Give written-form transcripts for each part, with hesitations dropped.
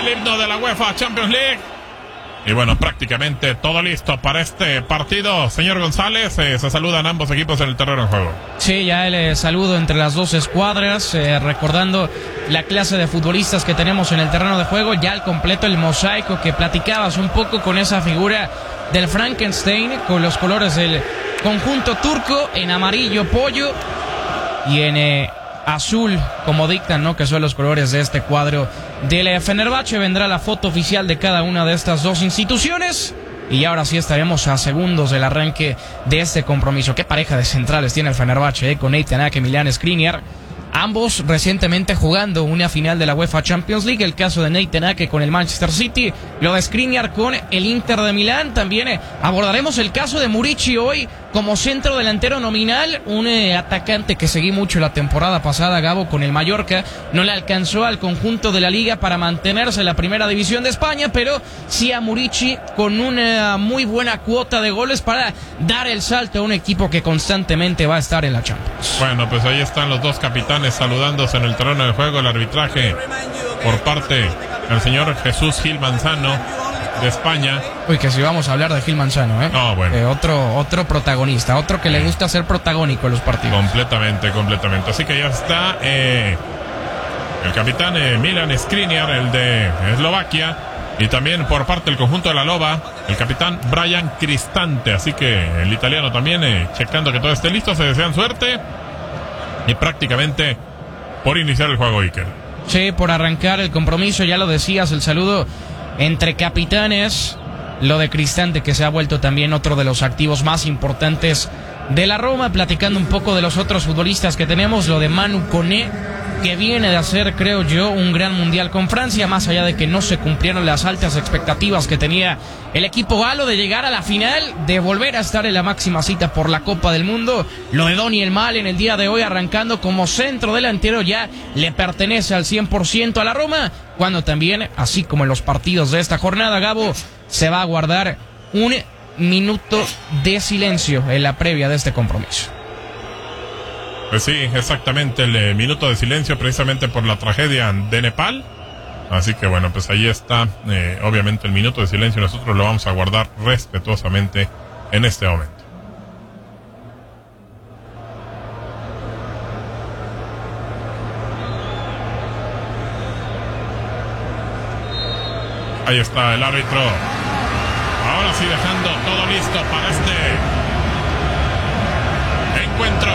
himno de la UEFA Champions League. Y bueno, prácticamente todo listo para este partido. Señor González, se saludan ambos equipos en el terreno de juego. Sí, ya el saludo entre las dos escuadras, recordando la clase de futbolistas que tenemos en el terreno de juego, ya al completo el mosaico que platicabas un poco con esa figura del Frankenstein, con los colores del conjunto turco, en amarillo pollo y en azul, como dictan, ¿no?, que son los colores de este cuadro del Fenerbahce. Vendrá la foto oficial de cada una de estas dos instituciones y ahora sí estaremos a segundos del arranque de este compromiso. Qué pareja de centrales tiene el Fenerbahce, con Nathan Ake y Milan Skriniar, ambos recientemente jugando una final de la UEFA Champions League. El caso de Nathan Ake con el Manchester City, lo de Skriniar con el Inter de Milán. También abordaremos el caso de Murici hoy como centro delantero nominal, un atacante que seguí mucho la temporada pasada, Gabo, con el Mallorca. No le alcanzó al conjunto de la Liga para mantenerse en la primera división de España, pero sí a Murici con una muy buena cuota de goles para dar el salto a un equipo que constantemente va a estar en la Champions. Bueno, pues ahí están los dos capitanes saludándose en el terreno de juego. El arbitraje por parte del señor Jesús Gil Manzano de España. Uy, que si vamos a hablar de Gil Manzano, No, bueno. Otro protagonista, otro que le gusta ser protagónico en los partidos. Completamente. Así que ya está el capitán Milan Skriniar, el de Eslovaquia, y también por parte del conjunto de la Loba, el capitán Brian Cristante. Así que el italiano también checando que todo esté listo. Se desean suerte y prácticamente por iniciar el juego, Iker. Sí, por arrancar el compromiso, ya lo decías, el saludo entre capitanes, lo de Cristante, que se ha vuelto también otro de los activos más importantes de la Roma. Platicando un poco de los otros futbolistas que tenemos, lo de Manu Koné, que viene de hacer, creo yo, un gran mundial con Francia, más allá de que no se cumplieron las altas expectativas que tenía el equipo galo de llegar a la final, de volver a estar en la máxima cita por la Copa del Mundo. Lo de Daniel Mal en el día de hoy, arrancando como centro delantero, ya le pertenece al 100% a la Roma, cuando también, así como en los partidos de esta jornada, Gabo, se va a guardar un minuto de silencio en la previa de este compromiso. Pues sí, exactamente, el minuto de silencio precisamente por la tragedia de Nepal. Así que bueno, pues ahí está, obviamente el minuto de silencio. Nosotros lo vamos a guardar respetuosamente en este momento. Ahí está el árbitro. Ahora sí, dejando todo listo para este encuentro.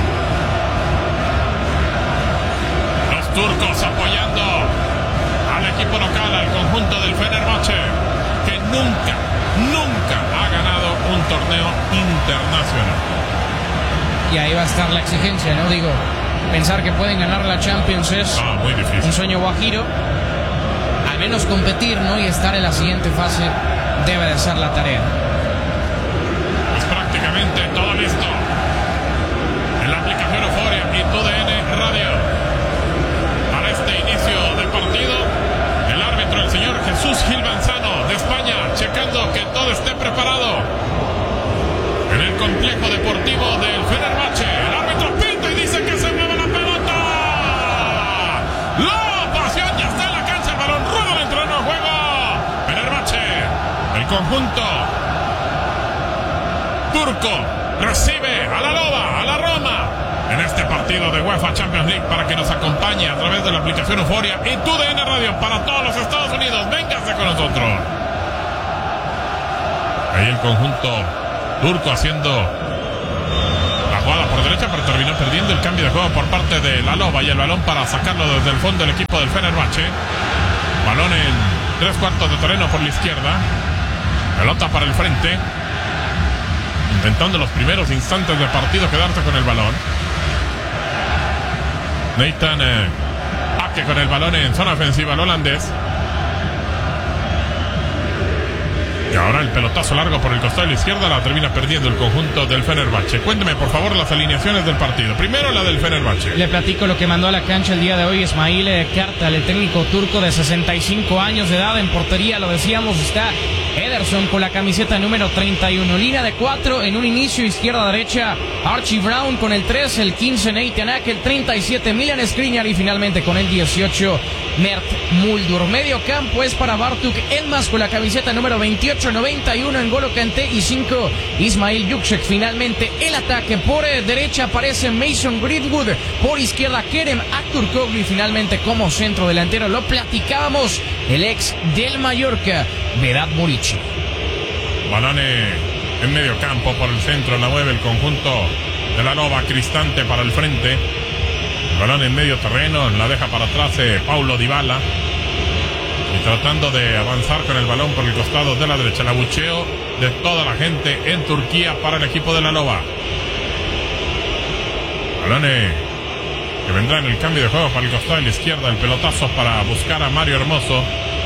Los turcos apoyando al equipo local, al conjunto del Fenerbahce, que nunca ha ganado un torneo internacional. Y ahí va a estar la exigencia, ¿no? Digo, pensar que pueden ganar la Champions es muy difícil. Un sueño guajiro. Al menos competir, ¿no?, y estar en la siguiente fase debe de ser la tarea. Pues prácticamente todo listo en la aplicación Euforia y TUDN Radio para este inicio de partido. El árbitro, el señor Jesús Gil Manzano de España, checando que todo esté preparado en el complejo deportivo del Fenerbahce. El árbitro pinta y dice que se mueve la pelota. La pasión ya está en la cancha. El balón rueda dentro del juego. Fenerbahce, el conjunto turco, recibe a la Loba, a la Roma, en este partido de UEFA Champions League, para que nos acompañe a través de la aplicación Euforia y TUDN Radio para todos los Estados Unidos. Véngase con nosotros. Ahí el conjunto turco haciendo la jugada por derecha, pero terminó perdiendo el cambio de juego por parte de la Loba, y el balón para sacarlo desde el fondo del equipo del Fenerbahce. Balón en 3/4 de terreno por la izquierda, pelota para el frente, intentando los primeros instantes del partido quedarse con el balón. Nathan Ake con el balón en zona ofensiva, el holandés. Y ahora el pelotazo largo por el costado de la izquierda, la termina perdiendo el conjunto del Fenerbahce. Cuénteme, por favor, las alineaciones del partido. Primero la del Fenerbahce. Le platico lo que mandó a la cancha el día de hoy Ismail Kartal, el técnico turco de 65 años de edad. En portería, lo decíamos, está Ederson con la camiseta número 31. Línea de 4 en un inicio, izquierda-derecha, Archie Brown con el 3, el 15 Nathan Ake, el 37 Milan Skriniar y finalmente con el 18 Mert Muldur. Medio campo es para Bartuk Elmas con la camiseta número 28, 91 en N'Golo Kanté y 5 Ismail Juksek. Finalmente el ataque por derecha aparece Mason Greenwood, por izquierda Kerem Aktürkoğlu y finalmente como centro delantero lo platicábamos, el ex del Mallorca, Vedat Muriqi. Balón en medio campo por el centro, la mueve el conjunto de la Loba, Cristante para el frente. Balón en medio terreno, la deja para atrás Paulo Dybala. Y tratando de avanzar con el balón por el costado de la derecha. El abucheo de toda la gente en Turquía para el equipo de la Loba. Balón que vendrá en el cambio de juego para el costado de la izquierda. El pelotazo para buscar a Mario Hermoso.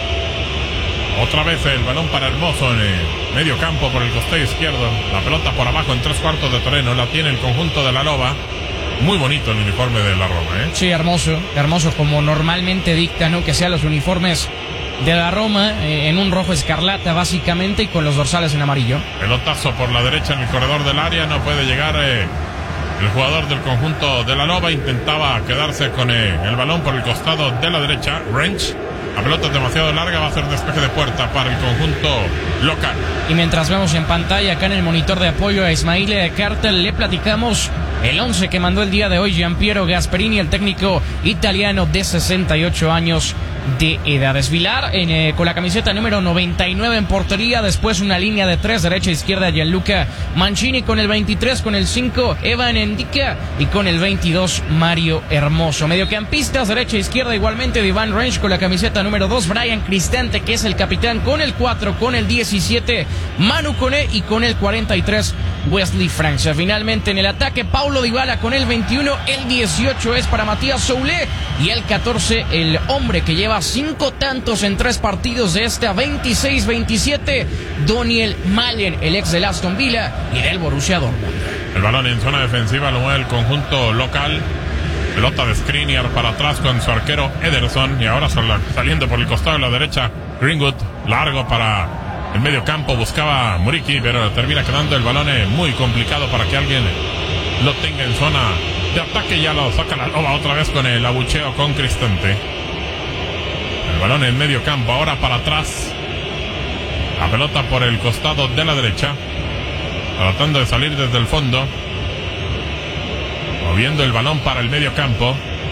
Otra vez el balón para Hermoso en medio campo por el costado izquierdo. La pelota por abajo en 3/4 de terreno. La tiene el conjunto de la Loba. Muy bonito el uniforme de la Roma, ¿eh? Sí, hermoso como normalmente dicta, ¿no? Que sean los uniformes de la Roma, en un rojo escarlata básicamente y con los dorsales en amarillo. Pelotazo por la derecha en el corredor del área, no puede llegar el jugador del conjunto de la Loba. Intentaba quedarse con el balón por el costado de la derecha, Wrench. La pelota es demasiado larga, va a ser despeje de puerta para el conjunto local. Y mientras vemos en pantalla acá en el monitor de apoyo a Ismail Kartal, le platicamos el 11 que mandó el día de hoy Giampiero Gasperini, el técnico italiano de 68 años de edad. Vilar con la camiseta número 99 en portería, después una línea de 3, derecha e izquierda Gianluca Mancini, con el 23, con el 5 Evan Ndicka y con el 22 Mario Hermoso. Mediocampistas, derecha e izquierda igualmente Ivan Wrench, con la camiseta número 2 Brian Cristante, que es el capitán, con el 4, con el 17 Manu Koné y con el 43 Wesley Francia. Finalmente en el ataque Paulo Dybala con el 21, el 18 es para Matías Soulé y el 14 el hombre que lleva 5 tantos en 3 partidos de esta 26-27, Daniel Malen, el ex del Aston Villa y del Borussia Dortmund. El balón en zona defensiva lo mueve el conjunto local. Pelota de Skriniar para atrás con su arquero Ederson y ahora saliendo por el costado de la derecha Greenwood, largo para el medio campo, buscaba Muriqi, pero termina quedando el balón muy complicado para que alguien lo tenga en zona de ataque. Ya lo saca la Loba otra vez con el abucheo con Cristante. El balón en medio campo, ahora para atrás. La pelota por el costado de la derecha, tratando de salir desde el fondo, moviendo el balón para el medio campo.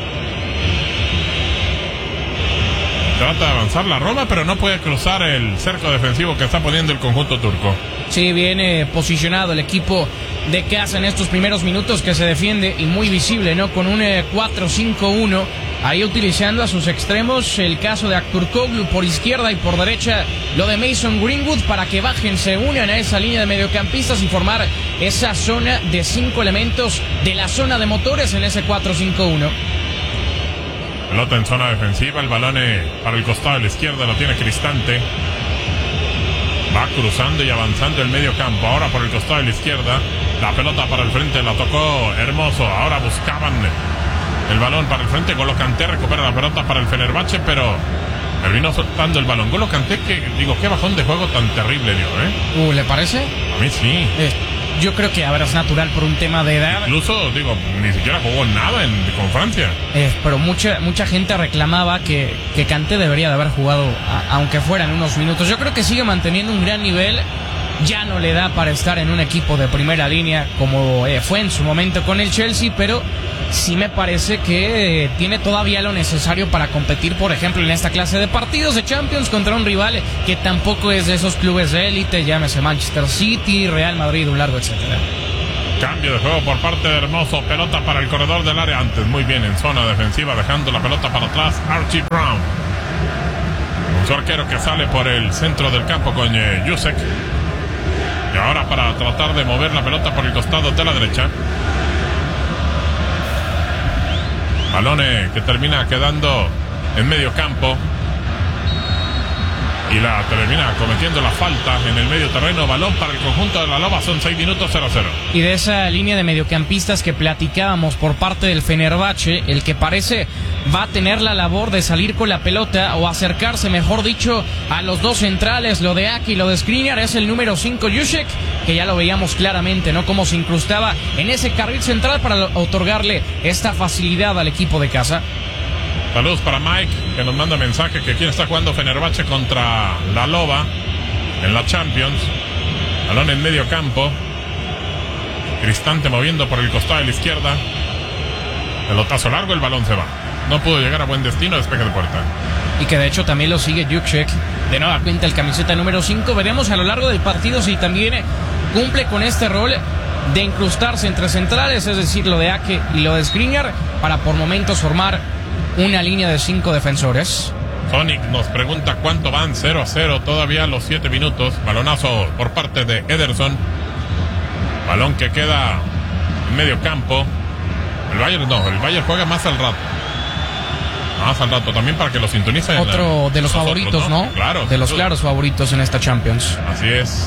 Trata de avanzar la Roma, pero no puede cruzar el cerco defensivo que está poniendo el conjunto turco. Sí, viene posicionado el equipo de casa en estos primeros minutos, que se defiende y muy visible, ¿no? Con un 4-5-1, ahí utilizando a sus extremos, el caso de Aktürkoğlu por izquierda y por derecha lo de Mason Greenwood, para que bajen, se unan a esa línea de mediocampistas y formar esa zona de 5 elementos de la zona de motores en ese 4-5-1. Pelota en zona defensiva, el balón para el costado de la izquierda lo tiene Cristante. Va cruzando y avanzando el medio campo, ahora por el costado de la izquierda. La pelota para el frente, la tocó Hermoso. Ahora buscaban el balón para el frente. N'Golo Kanté recupera la pelota para el Fenerbahce, pero terminó soltando el balón. N'Golo Kanté, qué bajón de juego tan terrible dio, ¿eh? ¿Le parece? A mí sí. Yo creo que ahora es natural por un tema de edad. Incluso, ni siquiera jugó nada con Francia. Pero mucha gente reclamaba que Kanté debería de haber jugado, aunque fueran unos minutos. Yo creo que sigue manteniendo un gran nivel. Ya no le da para estar en un equipo de primera línea como fue en su momento con el Chelsea, pero sí me parece que tiene todavía lo necesario para competir, por ejemplo, en esta clase de partidos de Champions contra un rival que tampoco es de esos clubes de élite, llámese Manchester City, Real Madrid, un largo etcétera. Cambio de juego por parte de Hermoso, pelota para el corredor del área, antes muy bien en zona defensiva, dejando la pelota para atrás Archie Brown. Su arquero que sale por el centro del campo con Juksek. Y ahora para tratar de mover la pelota por el costado de la derecha. Balón que termina quedando en medio campo. Y la termina cometiendo la falta en el medio terreno. Balón para el conjunto de la Loba. Son 6 minutos 0-0. Y de esa línea de mediocampistas que platicábamos por parte del Fenerbahce, el que parece va a tener la labor de salir con la pelota, o acercarse, mejor dicho, a los dos centrales, lo de Aki y lo de Skriniar, es el número 5 Juksek, que ya lo veíamos claramente, ¿no? Cómo se incrustaba en ese carril central para otorgarle esta facilidad al equipo de casa. Saludos para Mike, que nos manda mensaje que quién está jugando Fenerbahce contra la Loba en la Champions. Balón en medio campo. Cristante moviendo por el costado de la izquierda. Pelotazo largo, el balón se va. No pudo llegar a buen destino, despeje de puerta. Y que de hecho también lo sigue Jukic. De nueva cuenta el camiseta número 5. Veremos a lo largo del partido si también cumple con este rol de incrustarse entre centrales, es decir, lo de Ake y lo de Skriniar, para por momentos formar una línea de 5 defensores. Sonic nos pregunta cuánto van. 0-0, todavía los 7 minutos. Balonazo por parte de Ederson. Balón que queda en medio campo. El Bayern juega más al rato. Más al rato también para que lo sintonicen. Otro de los favoritos, ¿no? Claro. De los claros favoritos en esta Champions. Así es.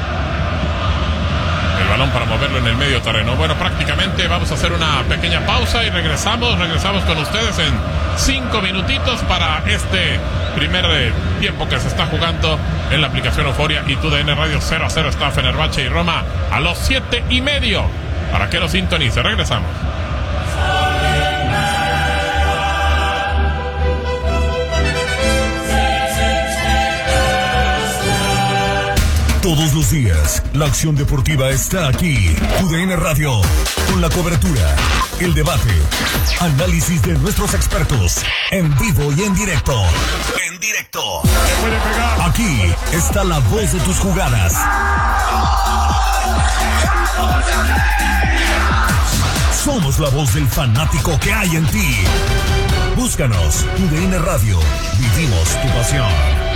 El balón para moverlo en el medio terreno. Bueno, prácticamente vamos a hacer una pequeña pausa y regresamos con ustedes en 5 minutitos para este primer tiempo que se está jugando en la aplicación Euforia y TUDN Radio. 0-0 está Fenerbahce y Roma a los 7:30 para que lo sintonice. Regresamos. Todos los días, la acción deportiva está aquí. TUDN Radio, con la cobertura, el debate, análisis de nuestros expertos, en vivo y en directo. En directo. Aquí está la voz de tus jugadas. Somos la voz del fanático que hay en ti. Búscanos, TUDN Radio. Vivimos tu pasión.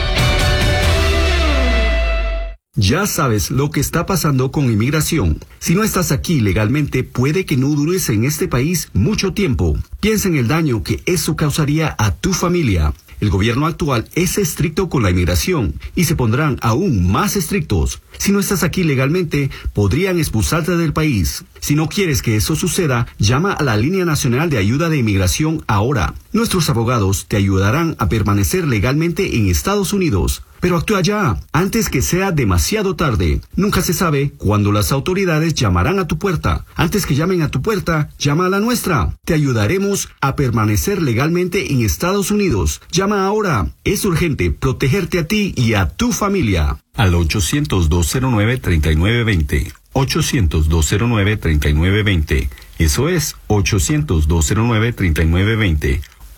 Ya sabes lo que está pasando con inmigración. Si no estás aquí legalmente, puede que no dures en este país mucho tiempo. Piensa en el daño que eso causaría a tu familia. El gobierno actual es estricto con la inmigración y se pondrán aún más estrictos. Si no estás aquí legalmente, podrían expulsarte del país. Si no quieres que eso suceda, llama a la Línea Nacional de Ayuda de Inmigración ahora. Nuestros abogados te ayudarán a permanecer legalmente en Estados Unidos. Pero actúa ya, antes que sea demasiado tarde. Nunca se sabe cuándo las autoridades llamarán a tu puerta. Antes que llamen a tu puerta, llama a la nuestra. Te ayudaremos a permanecer legalmente en Estados Unidos. Llama ahora. Es urgente protegerte a ti y a tu familia. Al 800-209-3920. 800-209-3920. Eso es 800-209-3920.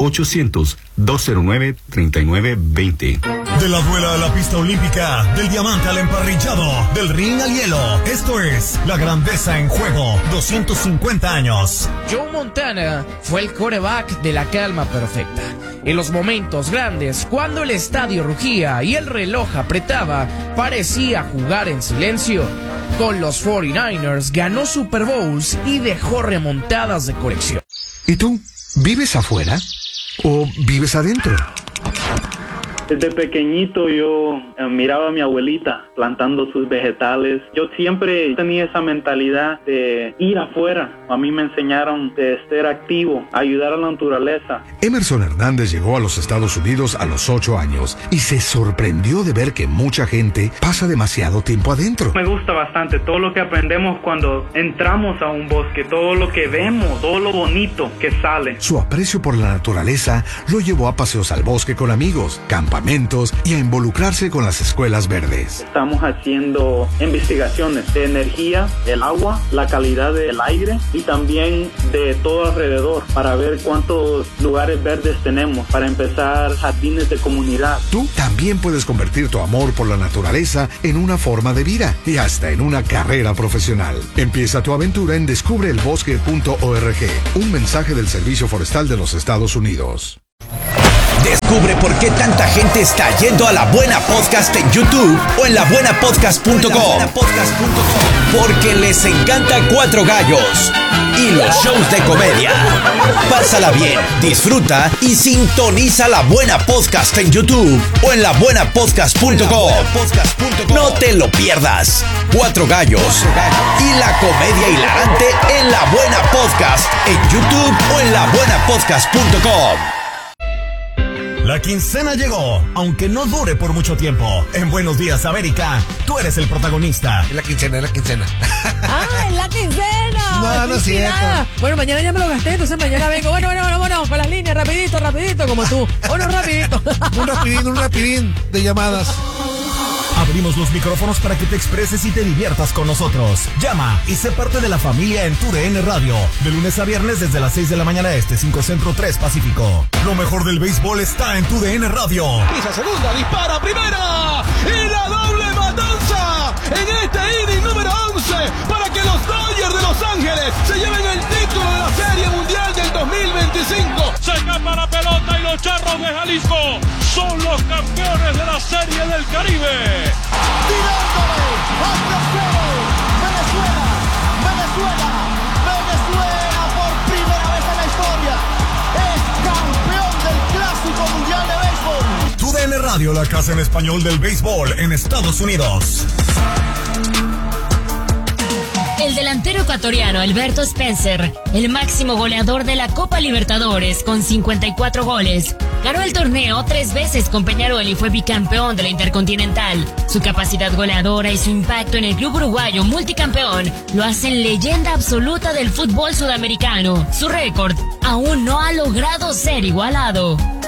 800-209-3920. De la duela a la pista olímpica, del diamante al emparrillado, del ring al hielo. Esto es la grandeza en juego. 250 años. Joe Montana fue el quarterback de la calma perfecta. En los momentos grandes, cuando el estadio rugía y el reloj apretaba, parecía jugar en silencio. Con los 49ers ganó Super Bowls y dejó remontadas de colección. ¿Y tú? ¿Vives afuera o vives adentro? Desde pequeñito yo miraba a mi abuelita plantando sus vegetales. Yo siempre tenía esa mentalidad de ir afuera. A mí me enseñaron de ser activo, ayudar a la naturaleza. Emerson Hernández llegó a los Estados Unidos a los 8 años y se sorprendió de ver que mucha gente pasa demasiado tiempo adentro. Me gusta bastante todo lo que aprendemos cuando entramos a un bosque, todo lo que vemos, todo lo bonito que sale. Su aprecio por la naturaleza lo llevó a paseos al bosque con amigos, campamentos y a involucrarse con las escuelas verdes. Estamos haciendo investigaciones de energía, el agua, la calidad del aire y también de todo alrededor para ver cuántos lugares verdes tenemos para empezar jardines de comunidad. Tú también puedes convertir tu amor por la naturaleza en una forma de vida y hasta en una carrera profesional. Empieza tu aventura en descubreelbosque.org. Un mensaje del Servicio Forestal de los Estados Unidos. Descubre por qué tanta gente está yendo a La Buena Podcast en YouTube o en labuenapodcast.com. Porque les encanta Cuatro Gallos y los shows de comedia. Pásala bien, disfruta y sintoniza La Buena Podcast en YouTube o en labuenapodcast.com. No te lo pierdas. Cuatro Gallos y la comedia hilarante en La Buena Podcast en YouTube o en labuenapodcast.com. La quincena llegó, aunque no dure por mucho tiempo. En Buenos Días, América, tú eres el protagonista. Es la quincena. ¡Ah, es la quincena! No es cierto. Bueno, mañana ya me lo gasté, entonces mañana vengo. Bueno, con las líneas, rapidito, como tú. Rapidito. Un rapidín de llamadas. Abrimos los micrófonos para que te expreses y te diviertas con nosotros. Llama y sé parte de la familia en TUDN Radio. De lunes a viernes desde las 6 de la mañana este, 5 Centro, 3 Pacífico. Lo mejor del béisbol está en TUDN Radio. Pisa segunda, dispara primera. Y la doble matanza en este inning número 11 para que los Dodgers de Los Ángeles se lleven el título de la Serie Mundial del 2025. Se escapa la pelota y los Charros de Jalisco son los campeones de la Serie del Caribe. Tirándole hacia el cielo. Venezuela por primera vez en la historia es campeón del Clásico Mundial de Béisbol. TUDN Radio, la casa en español del béisbol en Estados Unidos. El delantero ecuatoriano Alberto Spencer, el máximo goleador de la Copa Libertadores con 54 goles, ganó el torneo 3 veces con Peñarol y fue bicampeón de la Intercontinental. Su capacidad goleadora y su impacto en el club uruguayo multicampeón lo hacen leyenda absoluta del fútbol sudamericano. Su récord aún no ha logrado ser igualado.